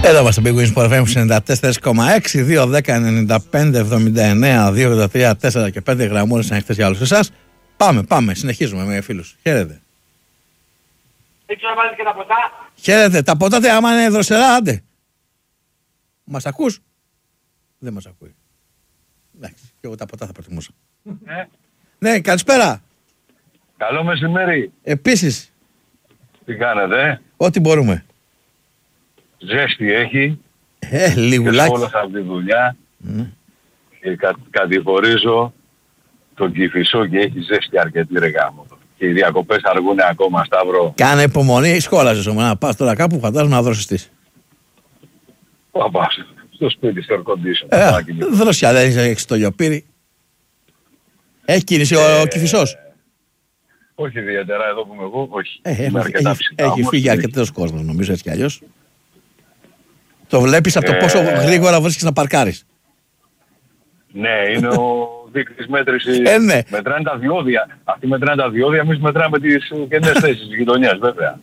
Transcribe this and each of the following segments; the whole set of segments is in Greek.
Εδώ είμαστε Big Wings Sport FM 94,6, 2-10-95-79, 2-83, 4 και 5 γραμμούρες ανοιχτές για όλους εσάς. Πάμε, συνεχίζουμε με φίλους. Χαίρετε. Δεν ξέρω να βάλεις και τα ποτά. Χαίρετε, τα ποτά άμα είναι δροσερά, άντε. Μας ακούς? Δεν μας ακούει. Εντάξει, και εγώ τα ποτά θα προτιμούσα. Ναι, καλησπέρα. Καλό μεσημέρι. Επίσης. Τι κάνετε? Ό,τι μπορούμε. Ζέστη έχει. Λιγουλάκι. Και όλος από τη δουλειά. Και κατηγορίζω τον Κηφισό και έχει ζέστη αρκετή ρε γάμο. Και οι διακοπές αργούν ακόμα, Σταύρο. Κάνε υπομονή, σκόλαζες όμως να πας τώρα κάπου, φαντάζομαι να δροσιστείς. Πάω στο σπίτι, στο air condition. Δροσιά, δεν έχεις το λιοπύρι. Έχει κίνηση ο Κηφισός? Όχι ιδιαίτερα, εδώ που είμαι εγώ, όχι. Έχει φύγει αρκετός κόσμος νομίζω έτσι κι αλλιώς. Το βλέπεις από το πόσο γρήγορα βρίσκεις να παρκάρεις. Ναι, είναι ο δείκτης μέτρησης. Ναι. Μετράνε τα διόδια. Αυτοί μετράνε τα διόδια, εμείς μετράμε τις κενές θέσεις της γειτονιάς, βέβαια.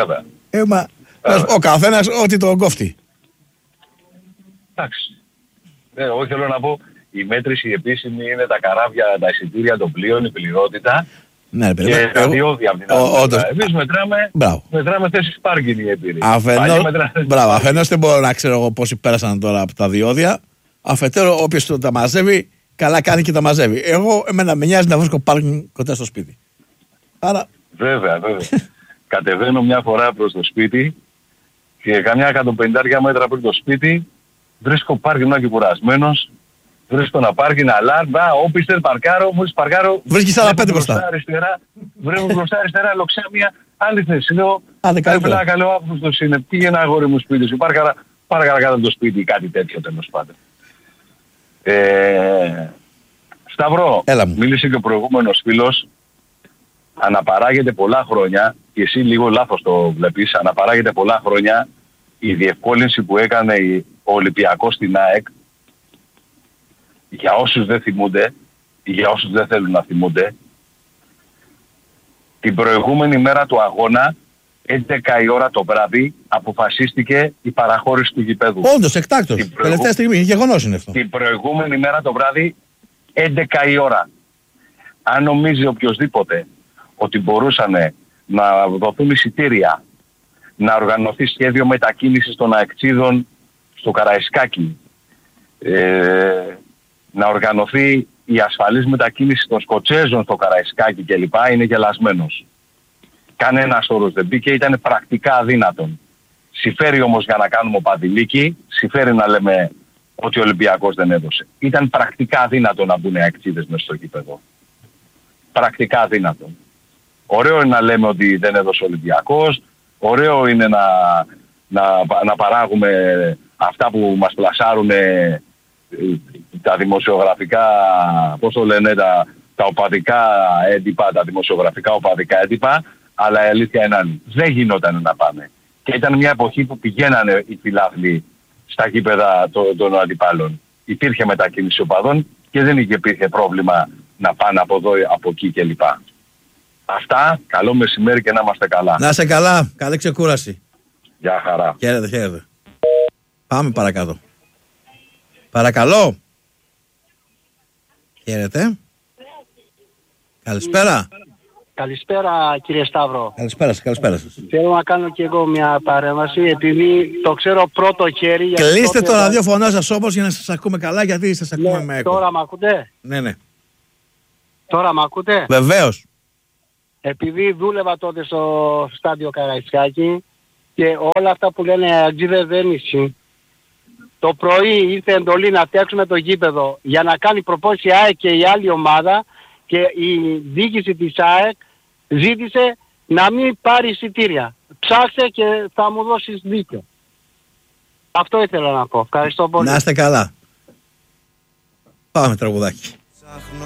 Ο καθένας ό,τι τον κόφτει. Εντάξει. Εγώ θέλω να πω, η μέτρηση επίσημη είναι τα καράβια, τα εισιτήρια των πλοίων, η πληρότητα. Ναι, και τα διόδια από την άλλη. Εμείς μετράμε θέσεις πάρκινγκ οι έμπειροι. Αφενός δεν μπορώ να ξέρω εγώ πόσοι πέρασαν τώρα από τα διόδια. Αφετέρου όποιος τα μαζεύει, καλά κάνει και τα μαζεύει. Εμένα με νοιάζει να βρίσκω πάρκινγκ κοντά στο σπίτι. Άρα... Βέβαια. Κατεβαίνω μια φορά προς το σπίτι και καμιά 150 μέτρα πριν το σπίτι βρίσκω πάρκινγκ να και κουρασμένος. Βρίσκω ένα πάρκινγκ, αλάρμ, όπιστερ, παρκάρω, μόλις παρκάρω... Βρίσκεις άλλα 5 μπροστά. Βρέχω μπροστά αριστερά, λοξά μια άλλη θέση. Λέω, πλάκα, λέω, Αύγουστος είναι, πήγαινε αγόρι μου σπίτι σου, πάρκαρα κάτω το σπίτι ή κάτι τέτοιο τέλος πάντων. Σταυρό, μίλησε και ο προηγούμενος φίλος, αναπαράγεται πολλά χρόνια, και εσύ λίγο λάθος το βλέπεις, αναπαράγεται πολλά χρόνια η διευκόλυνση που έκανε ο Ολυμπιακός στην ΑΕΚ. Για όσους δεν θυμούνται, ή για όσους δεν θέλουν να θυμούνται, την προηγούμενη μέρα του αγώνα, 11 η ώρα το βράδυ, αποφασίστηκε η παραχώρηση του γηπέδου. Όντως, εκτάκτος. Τελευταία στιγμή, γεγονός είναι αυτό. Την προηγούμενη μέρα το βράδυ, 11 η ώρα. Αν νομίζει οποιοσδήποτε ότι μπορούσαν να δοθούν εισιτήρια, να οργανωθεί σχέδιο μετακίνησης των αεξίδων στο Καραϊσκάκι, να οργανωθεί η ασφαλής μετακίνηση των Σκοτσέζων στο Καραϊσκάκι κλπ. Είναι γελασμένος. Κανένας όρος δεν μπήκε, ήταν πρακτικά αδύνατον. Συμφέρει όμως για να κάνουμε παδιλίκι, συμφέρει να λέμε ότι ο Ολυμπιακός δεν έδωσε. Ήταν πρακτικά αδύνατον να μπουν οι αεξίδες μες στο γήπεδο. Πρακτικά αδύνατον. Ωραίο είναι να λέμε ότι δεν έδωσε ο Ολυμπιακός, ωραίο είναι να παράγουμε αυτά που μας πλασάρουν τα δημοσιογραφικά, πώς το λένε, τα οπαδικά έντυπα, τα δημοσιογραφικά οπαδικά έντυπα, αλλά η αλήθεια είναι άλλη. Δεν γινόταν να πάμε. Και ήταν μια εποχή που πηγαίνανε οι φιλάθλοι στα γήπεδα των αντιπάλων. Υπήρχε μετακίνηση οπαδών και δεν υπήρχε πρόβλημα να πάνε από εδώ, από εκεί κλπ. Αυτά, καλό μεσημέρι και να είμαστε καλά. Να είσαι καλά, καλή ξεκούραση. Γεια χαρά. Χαίρετε. Πάμε παρακάτω. Παρακαλώ. Χαίρετε. Καλησπέρα. Καλησπέρα κύριε Σταύρο. Καλησπέρα σας. Θέλω να κάνω και εγώ μια παρέμβαση επειδή το ξέρω πρώτο χέρι. Κλείστε το ραδιόφωνο σας όμως για να σας ακούμε καλά, γιατί σας ακούμε με έκο. Τώρα μ' ακούτε? Ναι. Τώρα μ' ακούτε? Βεβαίως. Επειδή δούλευα τότε στο στάδιο Καραϊσκάκη και όλα αυτά που λένε αγγίδες δεν ισχύει. Το πρωί ήρθε εντολή να φτιάξουμε το γήπεδο για να κάνει προπόνηση η ΑΕΚ και η άλλη ομάδα και η διοίκηση της ΑΕΚ ζήτησε να μην πάρει εισιτήρια. Ψάξε και θα μου δώσεις δίκιο. Αυτό ήθελα να πω. Ευχαριστώ πολύ. Να είστε καλά. Πάμε τραγουδάκι.